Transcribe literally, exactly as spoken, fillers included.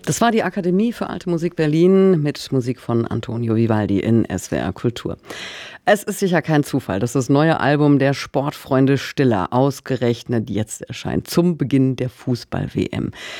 Das war die Akademie für Alte Musik Berlin mit Musik von Antonio Vivaldi in S W R Kultur. Es ist sicher kein Zufall, dass das neue Album der Sportfreunde Stiller ausgerechnet jetzt erscheint, zum Beginn der Fußball-W M.